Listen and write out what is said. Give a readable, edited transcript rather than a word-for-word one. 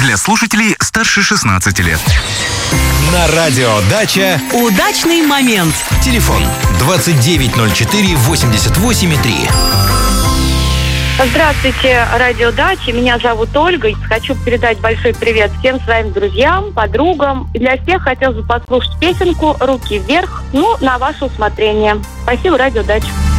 Для слушателей старше 16 лет. На радио «Дача» удачный момент. Телефон 2904-88,3. Здравствуйте, радио «Дача». Меня зовут Ольга. Хочу передать большой привет всем своим друзьям, подругам. И для всех хотелось бы послушать песенку «Руки вверх». На ваше усмотрение. Спасибо, радио «Дача».